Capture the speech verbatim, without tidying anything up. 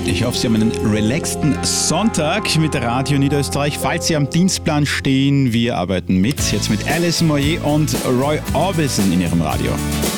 Ich hoffe, Sie haben einen relaxten Sonntag mit Radio Niederösterreich. Falls Sie am Dienstplan stehen, wir arbeiten mit. Jetzt mit Alison Moyet und Roy Orbison in Ihrem Radio.